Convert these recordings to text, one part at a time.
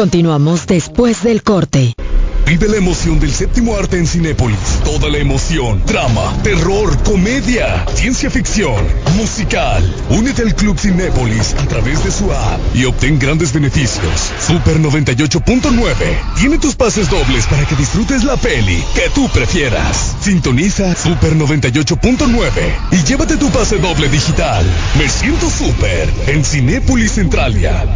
Continuamos después del corte. Vive la emoción del séptimo arte en Cinépolis. Toda la emoción, drama, terror, comedia, ciencia ficción, musical. Únete al Club Cinépolis a través de su app y obtén grandes beneficios. Super 98.9 tiene tus pases dobles para que disfrutes la peli que tú prefieras. Sintoniza Super 98.9 y llévate tu pase doble digital. Me siento súper en Cinépolis Centralia.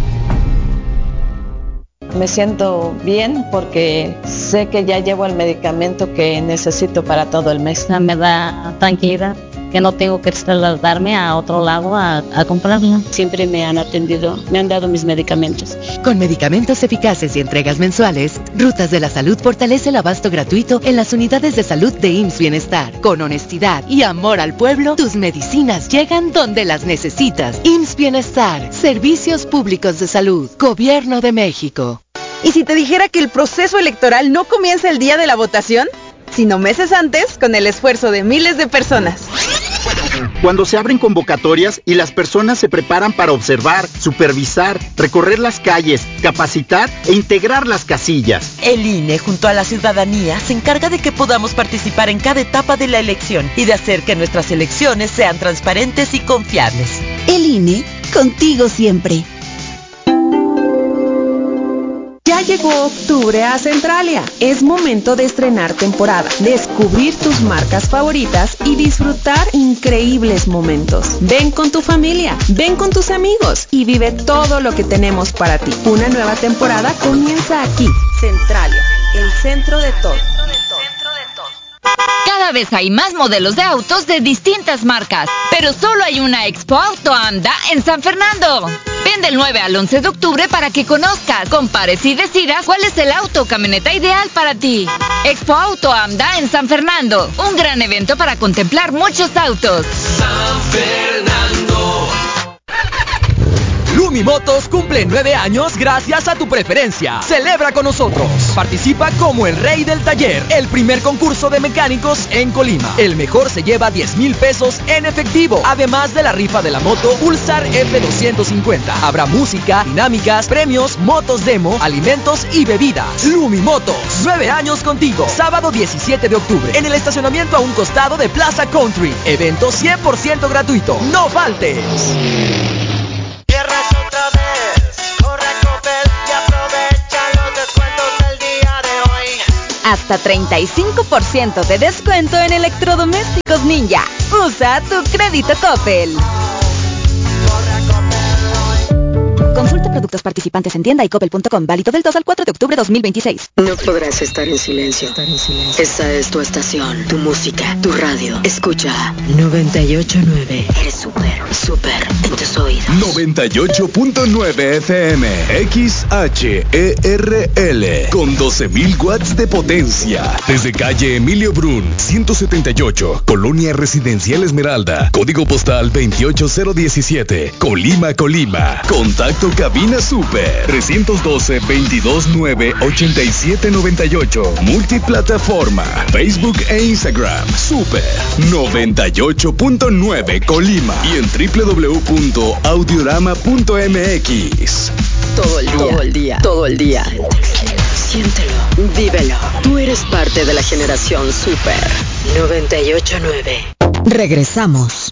Me siento bien porque sé que ya llevo el medicamento que necesito para todo el mes. Me da tranquilidad que no tengo que trasladarme a otro lado a comprarlo. Siempre me han atendido, me han dado mis medicamentos. Con medicamentos eficaces y entregas mensuales, Rutas de la Salud fortalece el abasto gratuito en las unidades de salud de IMSS Bienestar. Con honestidad y amor al pueblo, tus medicinas llegan donde las necesitas. IMSS Bienestar, Servicios Públicos de Salud, Gobierno de México. ¿Y si te dijera que el proceso electoral no comienza el día de la votación, sino meses antes, con el esfuerzo de miles de personas? Cuando se abren convocatorias y las personas se preparan para observar, supervisar, recorrer las calles, capacitar e integrar las casillas. El INE, junto a la ciudadanía, se encarga de que podamos participar en cada etapa de la elección y de hacer que nuestras elecciones sean transparentes y confiables. El INE, contigo siempre. Ya llegó octubre a Centralia. Es momento de estrenar temporada, descubrir tus marcas favoritas y disfrutar increíbles momentos. Ven con tu familia, ven con tus amigos y vive todo lo que tenemos para ti. Una nueva temporada comienza aquí. Centralia, el centro de todo. Cada vez hay más modelos de autos de distintas marcas, pero solo hay una Expo Auto AMDA en San Fernando. Ven del 9 al 11 de octubre para que conozcas, compares y decidas cuál es el auto o camioneta ideal para ti. Expo Auto AMDA en San Fernando, un gran evento para contemplar muchos autos. San Fernando. Lumimotos cumple 9 años gracias a tu preferencia. Celebra con nosotros. Participa como el rey del taller. El primer concurso de mecánicos en Colima. El mejor se lleva 10,000 pesos en efectivo. Además de la rifa de la moto Pulsar F250. Habrá música, dinámicas, premios, motos demo, alimentos y bebidas. Lumimotos, 9 años contigo. Sábado 17 de octubre. En el estacionamiento a un costado de Plaza Country. Evento 100% gratuito. No faltes. Hasta 35% de descuento en electrodomésticos Ninja. Usa tu crédito Coppel. Consulta productos participantes en tienda y coppel.com. Válido del 2 al 4 de octubre 2026. No podrás estar en silencio. Esta es tu estación, tu música, tu radio. Escucha 98.9. Eres súper en tus oídos. 98.9 FM XHERL con 12,000 watts de potencia. Desde calle Emilio Brun, 178, Colonia Residencial Esmeralda, código postal 28017, Colima, Colima. Contacto cabina super 312-229-8798. Multiplataforma, Facebook e Instagram. Super 98.9 Colima y en www.audiorama.mx. Todo el día. Siéntelo, vívelo. Tú eres parte de la generación Super 98.9. Regresamos.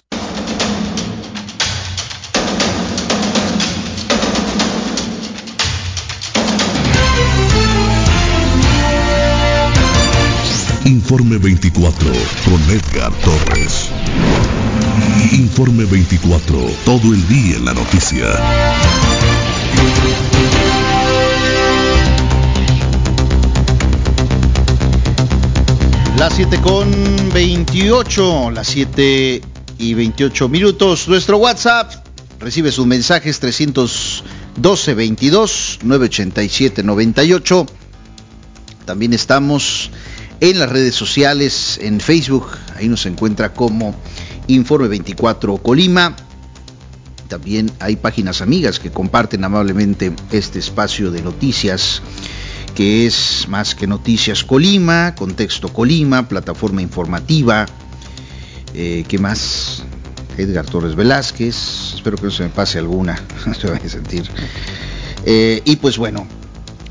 Informe 24 con Edgar Torres. Informe 24, todo el día en la noticia. Las 7:28, las 7:28. Nuestro WhatsApp recibe sus mensajes 312-22-987-98. También estamos en las redes sociales, en Facebook, ahí nos encuentra como Informe 24 Colima. También hay páginas amigas que comparten amablemente este espacio de noticias, que es Más que Noticias Colima, Contexto Colima, Plataforma Informativa, ¿qué más? Edgar Torres Velázquez, espero que no se me pase alguna, no se vaya a sentir. Y pues bueno,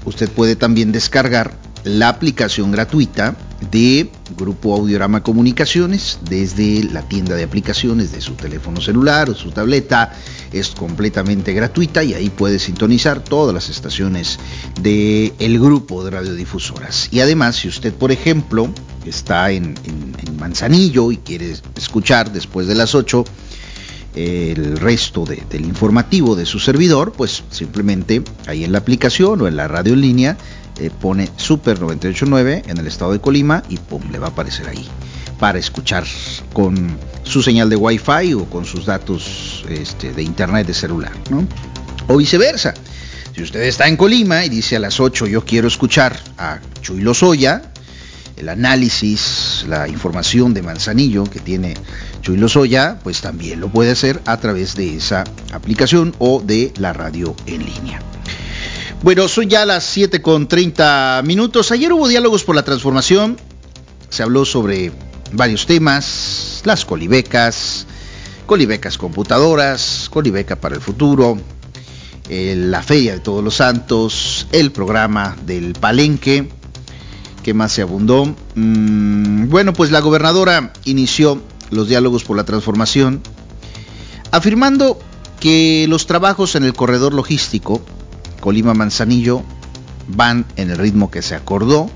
usted puede también descargar la aplicación gratuita de Grupo Audiorama Comunicaciones desde la tienda de aplicaciones de su teléfono celular o su tableta. Es completamente gratuita y ahí puede sintonizar todas las estaciones del grupo de radiodifusoras. Y además, si usted, por ejemplo, está en Manzanillo y quiere escuchar después de las 8 el resto del informativo de su servidor, pues simplemente ahí en la aplicación o en la radio en línea pone Super 98.9 en el estado de Colima y pum, le va a aparecer ahí para escuchar con su señal de Wi-Fi o con sus datos de internet de celular, ¿no? O viceversa. Si usted está en Colima y dice a las 8 yo quiero escuchar a Chuy Lozoya, el análisis, la información de Manzanillo que tiene Chuy Lozoya, pues también lo puede hacer a través de esa aplicación o de la radio en línea. Bueno, son ya las 7:30. Ayer hubo diálogos por la transformación. Se habló sobre varios temas: las colibecas computadoras, colibeca para el futuro, la Feria de Todos los Santos, el programa del Palenque. ¿Qué más se abundó? Bueno, pues la gobernadora inició los diálogos por la transformación, afirmando que los trabajos en el corredor logístico Colima-Manzanillo van en el ritmo que se acordó.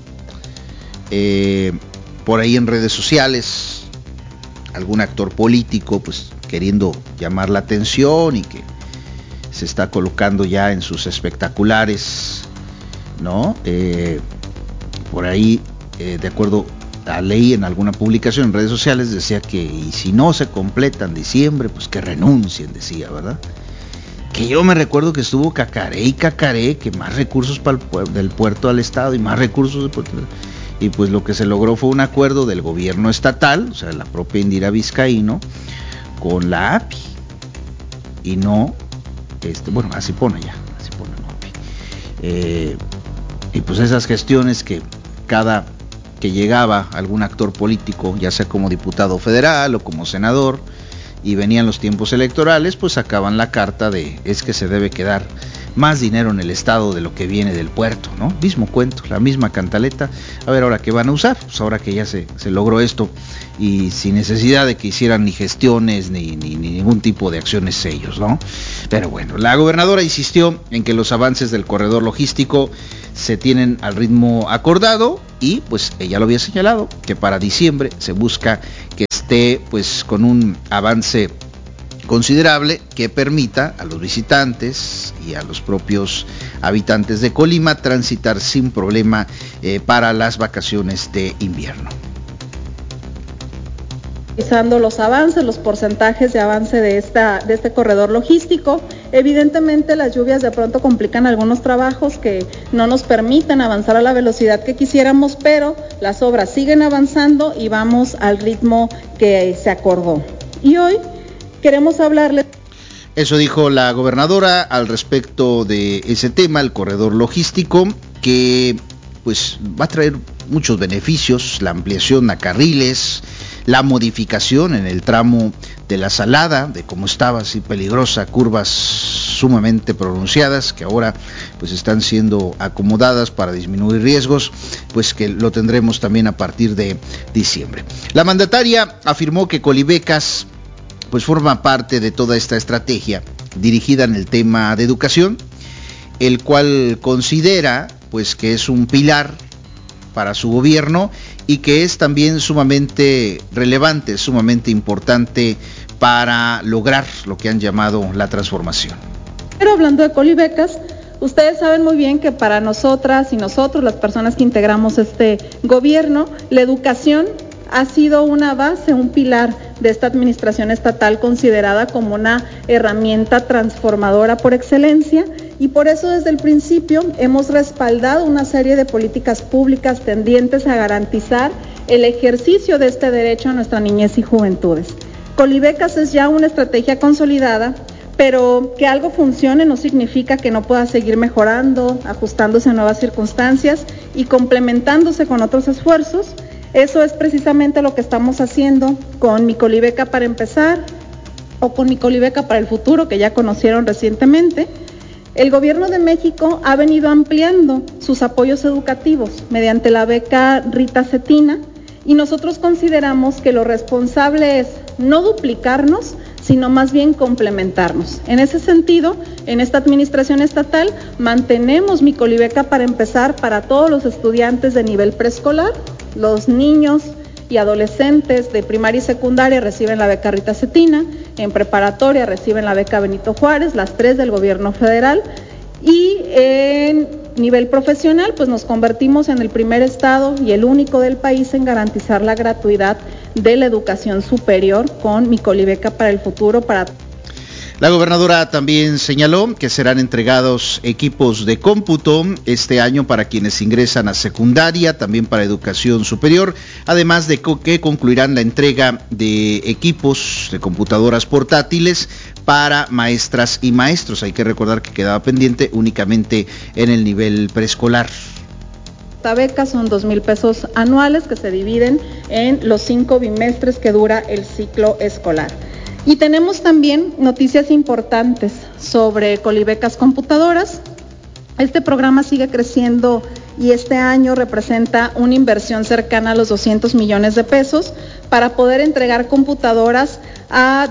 Por ahí en redes sociales, algún actor político pues queriendo llamar la atención y que se está colocando ya en sus espectaculares, ¿no? Por ahí, de acuerdo a leí en alguna publicación en redes sociales, decía que y si no se completa en diciembre, pues que renuncien, decía, ¿verdad? Que yo me recuerdo que estuvo cacaré, que más recursos del puerto al estado y más recursos del puerto, y pues lo que se logró fue un acuerdo del gobierno estatal, o sea, la propia Indira Vizcaíno, con la API, y no, bueno, así pone la API. Y pues esas gestiones que cada que llegaba algún actor político, ya sea como diputado federal o como senador, y venían los tiempos electorales, pues sacaban la carta de es que se debe quedar más dinero en el estado de lo que viene del puerto, ¿no? Mismo cuento, la misma cantaleta. A ver, ahora qué van a usar, pues ahora que ya se logró esto y sin necesidad de que hicieran ni gestiones ni ningún tipo de acciones ellos, ¿no? Pero bueno, la gobernadora insistió en que los avances del corredor logístico se tienen al ritmo acordado y pues ella lo había señalado que para diciembre se busca que esté pues con un avance considerable que permita a los visitantes y a los propios habitantes de Colima transitar sin problema para las vacaciones de invierno. Revisando los avances, los porcentajes de avance de este corredor logístico, evidentemente las lluvias de pronto complican algunos trabajos que no nos permiten avanzar a la velocidad que quisiéramos, pero las obras siguen avanzando y vamos al ritmo que se acordó. Y hoy queremos hablarles. Eso dijo la gobernadora al respecto de ese tema, el corredor logístico, que pues va a traer muchos beneficios, la ampliación a carriles, la modificación en el tramo de la Salada, de cómo estaba así peligrosa, curvas sumamente pronunciadas que ahora pues están siendo acomodadas para disminuir riesgos, pues que lo tendremos también a partir de diciembre. La mandataria afirmó que Colibecas pues forma parte de toda esta estrategia dirigida en el tema de educación, el cual considera pues que es un pilar para su gobierno y que es también sumamente relevante, sumamente importante para lograr lo que han llamado la transformación. Pero hablando de Colibecas, ustedes saben muy bien que para nosotras y nosotros, las personas que integramos este gobierno, la educación ha sido una base, un pilar de esta administración estatal considerada como una herramienta transformadora por excelencia, y por eso desde el principio hemos respaldado una serie de políticas públicas tendientes a garantizar el ejercicio de este derecho a nuestra niñez y juventudes. Colibecas es ya una estrategia consolidada, pero que algo funcione no significa que no pueda seguir mejorando, ajustándose a nuevas circunstancias y complementándose con otros esfuerzos. Eso es precisamente lo que estamos haciendo con Mi Colibeca para empezar o con Mi Colibeca para el futuro, que ya conocieron recientemente. El Gobierno de México ha venido ampliando sus apoyos educativos mediante la beca Rita Cetina y nosotros consideramos que lo responsable es no duplicarnos, sino más bien complementarnos. En ese sentido, en esta administración estatal mantenemos mi Colibeca para empezar para todos los estudiantes de nivel preescolar, los niños y adolescentes de primaria y secundaria reciben la beca Rita Cetina, en preparatoria reciben la beca Benito Juárez, las 3 del gobierno federal, y en nivel profesional pues nos convertimos en el primer estado y el único del país en garantizar la gratuidad de la educación superior con mi Colibeca para el futuro para. La gobernadora también señaló que serán entregados equipos de cómputo este año para quienes ingresan a secundaria, también para educación superior, además de que concluirán la entrega de equipos de computadoras portátiles para maestras y maestros. Hay que recordar que quedaba pendiente únicamente en el nivel preescolar. Esta beca son 2,000 pesos anuales que se dividen en los 5 bimestres que dura el ciclo escolar. Y tenemos también noticias importantes sobre Colibecas computadoras. Este programa sigue creciendo y este año representa una inversión cercana a los 200 millones de pesos para poder entregar computadoras a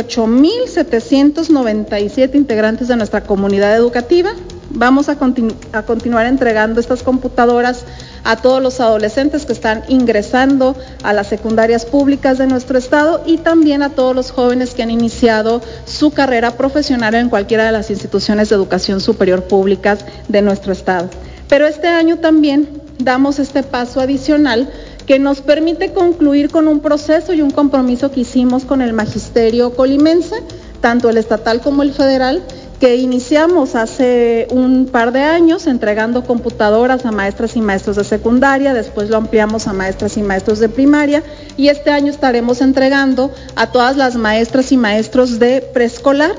18,797 integrantes de nuestra comunidad educativa. Vamos a continuar entregando estas computadoras a todos los adolescentes que están ingresando a las secundarias públicas de nuestro estado y también a todos los jóvenes que han iniciado su carrera profesional en cualquiera de las instituciones de educación superior públicas de nuestro estado. Pero este año también damos este paso adicional que nos permite concluir con un proceso y un compromiso que hicimos con el magisterio colimense, tanto el estatal como el federal, que iniciamos hace un par de años entregando computadoras a maestras y maestros de secundaria, después lo ampliamos a maestras y maestros de primaria y este año estaremos entregando a todas las maestras y maestros de preescolar.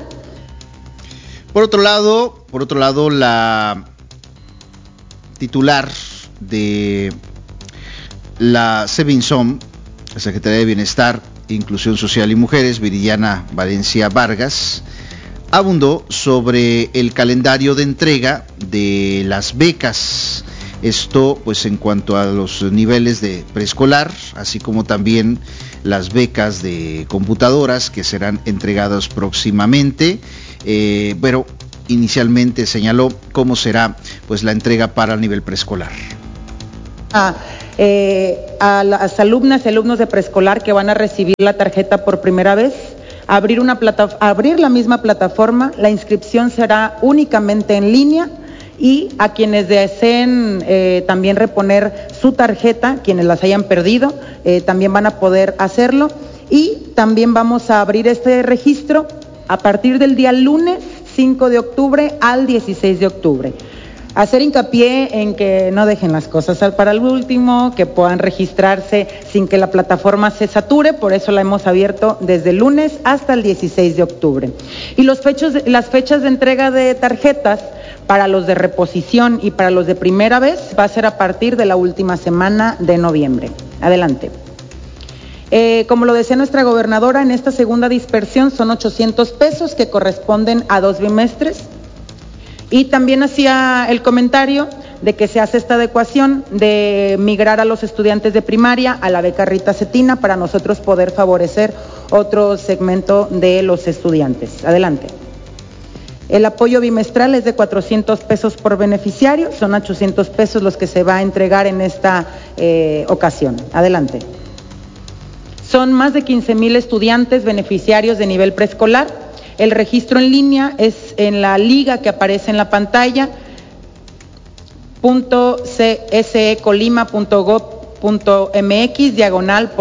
Por otro lado, la titular de la SEBINSOM, la Secretaría de Bienestar, Inclusión Social y Mujeres, Viridiana Valencia Vargas, abundó sobre el calendario de entrega de las becas. Esto pues en cuanto a los niveles de preescolar, así como también las becas de computadoras que serán entregadas próximamente. Pero inicialmente señaló cómo será pues la entrega para el nivel preescolar. A las alumnas y alumnos de preescolar que van a recibir la tarjeta por primera vez, abrir la misma plataforma, la inscripción será únicamente en línea y a quienes deseen también reponer su tarjeta, quienes las hayan perdido, también van a poder hacerlo y también vamos a abrir este registro a partir del día lunes 5 de octubre al 16 de octubre. Hacer hincapié en que no dejen las cosas para el último, que puedan registrarse sin que la plataforma se sature, por eso la hemos abierto desde el lunes hasta el 16 de octubre. Y las fechas de entrega de tarjetas para los de reposición y para los de primera vez va a ser a partir de la última semana de noviembre. Adelante. Como lo decía nuestra gobernadora, en esta segunda dispersión son 800 pesos que corresponden a 2 bimestres. Y también hacía el comentario de que se hace esta adecuación de migrar a los estudiantes de primaria a la beca Rita Cetina para nosotros poder favorecer otro segmento de los estudiantes. Adelante. El apoyo bimestral es de 400 pesos por beneficiario, son 800 pesos los que se va a entregar en esta ocasión. Adelante. Son más de 15,000 estudiantes beneficiarios de nivel preescolar. El registro en línea es en la liga que aparece en la pantalla, .csecolima.gov.mx,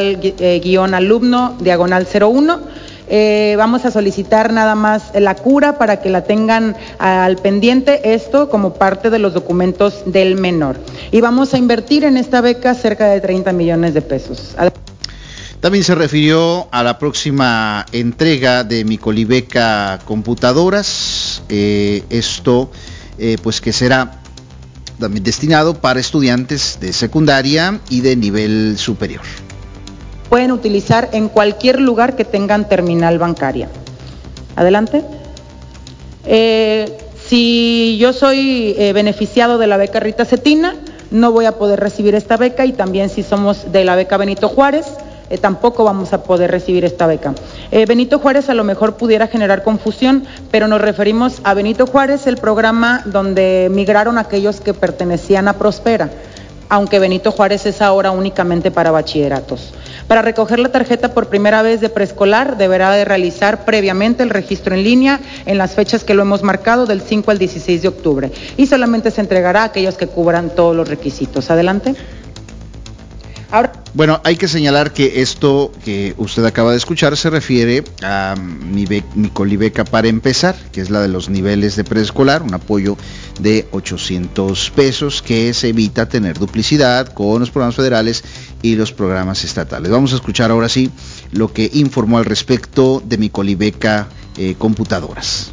/portal-alumno, vamos a solicitar nada más la cura para que la tengan al pendiente, esto como parte de los documentos del menor. Y vamos a invertir en esta beca cerca de 30 millones de pesos. También se refirió a la próxima entrega de Mi Colibeca computadoras, esto pues que será también destinado para estudiantes de secundaria y de nivel superior. Pueden utilizar en cualquier lugar que tengan terminal bancaria. Adelante. Si yo soy beneficiado de la beca Rita Cetina, no voy a poder recibir esta beca, y también si somos de la beca Benito Juárez, tampoco vamos a poder recibir esta beca. Benito Juárez a lo mejor pudiera generar confusión, pero nos referimos a Benito Juárez, el programa donde migraron aquellos que pertenecían a Prospera, aunque Benito Juárez es ahora únicamente para bachilleratos. Para recoger la tarjeta por primera vez de preescolar, deberá de realizar previamente el registro en línea en las fechas que lo hemos marcado, del 5 al 16 de octubre, y solamente se entregará a aquellos que cubran todos los requisitos. Adelante. Ahora... Bueno, hay que señalar que esto que usted acaba de escuchar se refiere a mi Colibeca para empezar, que es la de los niveles de preescolar, un apoyo de 800 pesos que se evita tener duplicidad con los programas federales y los programas estatales. Vamos a escuchar ahora sí lo que informó al respecto de mi Colibeca computadoras.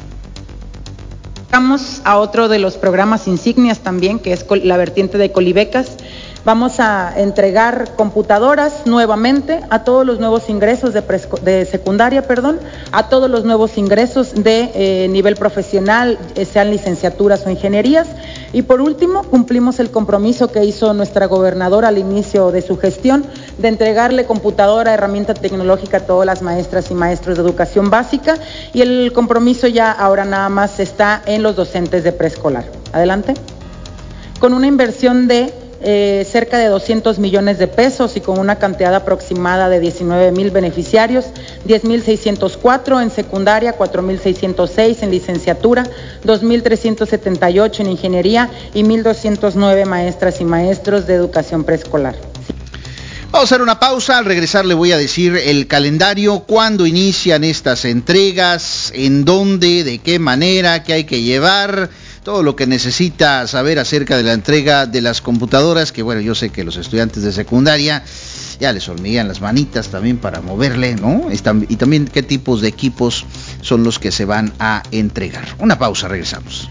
Vamos a otro de los programas insignias también, que es la vertiente de Colibecas. Vamos a entregar computadoras nuevamente a todos los nuevos ingresos de secundaria, a todos los nuevos ingresos de nivel profesional, sean licenciaturas o ingenierías. Y por último, cumplimos el compromiso que hizo nuestra gobernadora al inicio de su gestión de entregarle computadora, herramienta tecnológica a todas las maestras y maestros de educación básica, y el compromiso ya ahora nada más está en los docentes de preescolar. Adelante. Con una inversión de cerca de 200 millones de pesos y con una cantidad aproximada de 19,000 beneficiarios, 10,604 en secundaria, 4,606 en licenciatura, 2,378 en ingeniería y 1,209 maestras y maestros de educación preescolar. Vamos a hacer una pausa. Al regresar le voy a decir el calendario, cuándo inician estas entregas, en dónde, de qué manera, qué hay que llevar, todo lo que necesita saber acerca de la entrega de las computadoras, que bueno, yo sé que los estudiantes de secundaria ya les hormiguean las manitas también para moverle, ¿no? Y también qué tipos de equipos son los que se van a entregar. Una pausa, regresamos.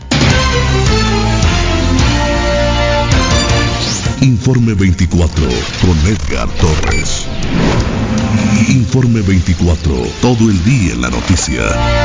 Informe 24 con Edgar Torres. Informe 24, todo el día en la noticia.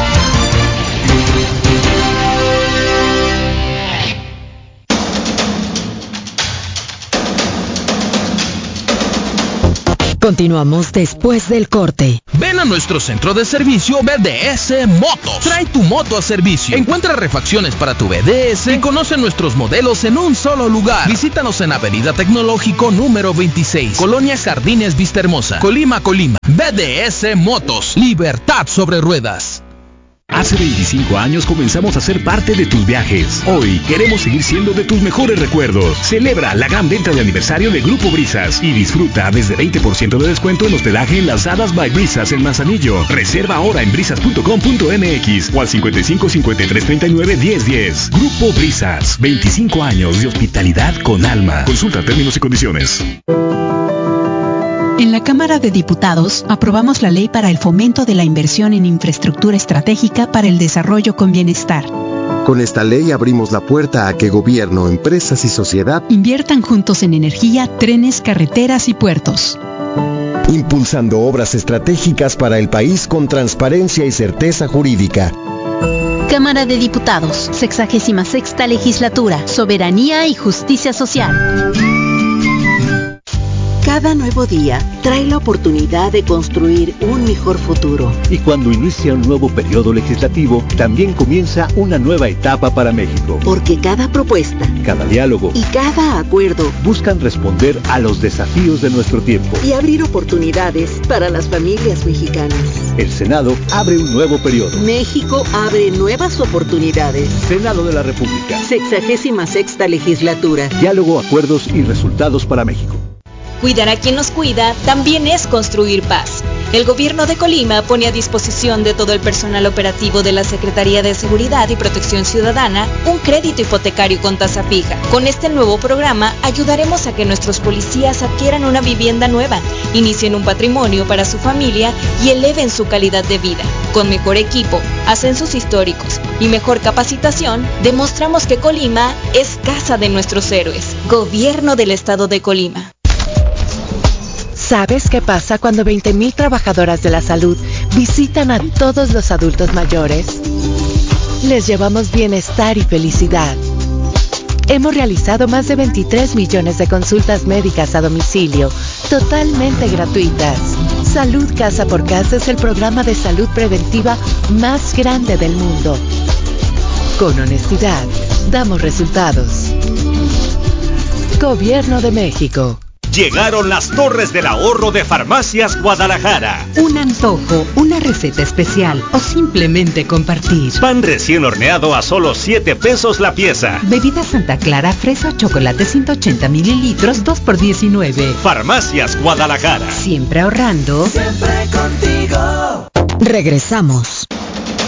Continuamos después del corte. Ven a nuestro centro de servicio BDS Motos. Trae tu moto a servicio. Encuentra refacciones para tu BDS y conoce nuestros modelos en un solo lugar. Visítanos en Avenida Tecnológico número 26, Colonia Jardines Vista Hermosa, Colima. BDS Motos. Libertad sobre ruedas. Hace 25 años comenzamos a ser parte de tus viajes. Hoy queremos seguir siendo de tus mejores recuerdos. Celebra la gran venta de aniversario de Grupo Brisas y disfruta desde 20% de descuento en hospedaje en las Hadas by Brisas en Manzanillo. Reserva ahora en brisas.com.mx o al 55 53 39 10 10. Grupo Brisas, 25 años de hospitalidad con alma. Consulta términos y condiciones. En la Cámara de Diputados aprobamos la ley para el fomento de la inversión en infraestructura estratégica para el desarrollo con bienestar. Con esta ley abrimos la puerta a que gobierno, empresas y sociedad inviertan juntos en energía, trenes, carreteras y puertos. Impulsando obras estratégicas para el país con transparencia y certeza jurídica. Cámara de Diputados, 66ª Legislatura, Soberanía y Justicia Social. Cada nuevo día trae la oportunidad de construir un mejor futuro. Y cuando inicia un nuevo periodo legislativo, también comienza una nueva etapa para México. Porque cada propuesta, cada diálogo y cada acuerdo buscan responder a los desafíos de nuestro tiempo y abrir oportunidades para las familias mexicanas. El Senado abre un nuevo periodo. México abre nuevas oportunidades. Senado de la República. 66ª Legislatura. Diálogo, acuerdos y resultados para México. Cuidar a quien nos cuida también es construir paz. El gobierno de Colima pone a disposición de todo el personal operativo de la Secretaría de Seguridad y Protección Ciudadana un crédito hipotecario con tasa fija. Con este nuevo programa ayudaremos a que nuestros policías adquieran una vivienda nueva, inicien un patrimonio para su familia y eleven su calidad de vida. Con mejor equipo, ascensos históricos y mejor capacitación, demostramos que Colima es casa de nuestros héroes. Gobierno del Estado de Colima. ¿Sabes qué pasa cuando 20,000 trabajadoras de la salud visitan a todos los adultos mayores? les llevamos bienestar y felicidad. Hemos realizado más de 23 millones de consultas médicas a domicilio, totalmente gratuitas. Salud Casa por Casa es el programa de salud preventiva más grande del mundo. Con honestidad, damos resultados. Gobierno de México. Llegaron las Torres del Ahorro de Farmacias Guadalajara. Un antojo, una receta especial o simplemente compartir. Pan recién horneado a solo 7 pesos la pieza. Bebida Santa Clara, fresa o chocolate 180 mililitros, 2 por 19. Farmacias Guadalajara. Siempre ahorrando. Siempre contigo. Regresamos.